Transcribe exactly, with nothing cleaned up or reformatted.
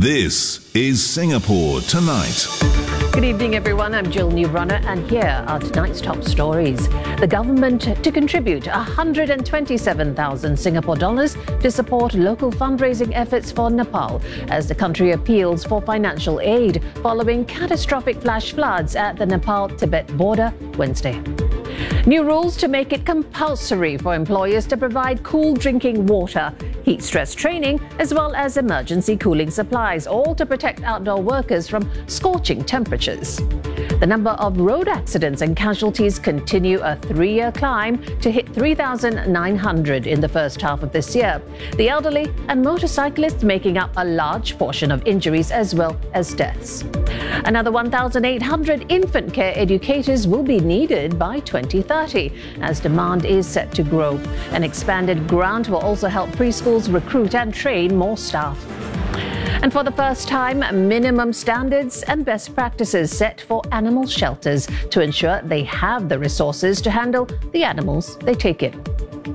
This is Singapore Tonight. Good evening, everyone. I'm Jill Newrunner, and here are tonight's top stories. The government to contribute one hundred twenty-seven thousand Singapore dollars to support local fundraising efforts for Nepal as the country appeals for financial aid following catastrophic flash floods at the Nepal-Tibet border Wednesday. New rules to make it compulsory for employers to provide cool drinking water, heat stress training, as well as emergency cooling supplies, all to protect outdoor workers from scorching temperatures. The number of road accidents and casualties continue a three-year climb to hit three thousand nine hundred in the first half of this year. The elderly and motorcyclists making up a large portion of injuries as well as deaths. Another one thousand eight hundred infant care educators will be needed by twenty thirty as demand is set to grow. An expanded grant will also help preschools recruit and train more staff. And for the first time, minimum standards and best practices set for animal shelters to ensure they have the resources to handle the animals they take in.